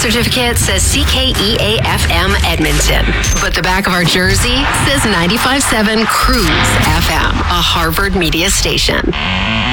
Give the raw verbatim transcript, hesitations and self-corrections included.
certificate says C K E A F M Edmonton, but the back of our jersey says ninety-five point seven Cruise F M, a Harvard media station.